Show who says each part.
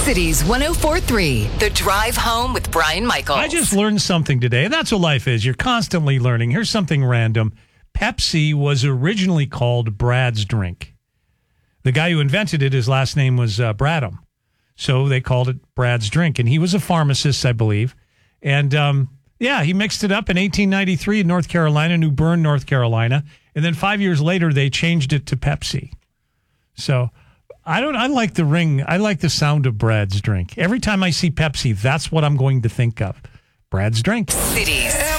Speaker 1: Cities 104.3, The Drive Home with Brian Michaels.
Speaker 2: I just learned something today. That's what life is. You're constantly learning. Here's something random. Pepsi was originally called Brad's Drink. The guy who invented it, his last name was Bradham. So they called it Brad's Drink. And he was a pharmacist, I believe. And, he mixed it up in 1893 in North Carolina, New Bern, North Carolina. And then 5 years later, they changed it to Pepsi. So I like the ring. I like the sound of Brad's Drink. Every time I see Pepsi, that's what I'm going to think of. Brad's Drink.
Speaker 1: Cities.